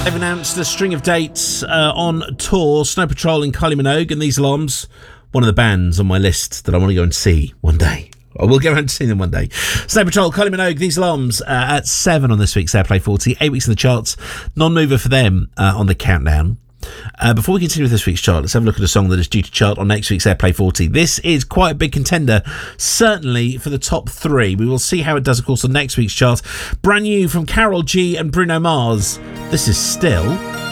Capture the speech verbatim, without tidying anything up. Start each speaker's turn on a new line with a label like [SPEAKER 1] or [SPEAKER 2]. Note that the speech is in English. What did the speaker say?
[SPEAKER 1] They've announced a string of dates uh, on tour. Snow Patrol and Kylie Minogue, and these alarms, one of the bands on my list that I want to go and see one day. I will go around to see them one day. Snow Patrol, Kylie Minogue, These Alarms uh, at seven on this week's Airplay forty. Eight weeks in the charts. Non-mover for them uh, on the countdown. Uh, before we continue with this week's chart, let's have a look at a song that is due to chart on next week's Airplay forty. This is quite a big contender, certainly for the top three. We will see how it does, of course, on next week's chart. Brand new from Karol G and Bruno Mars. This is Still.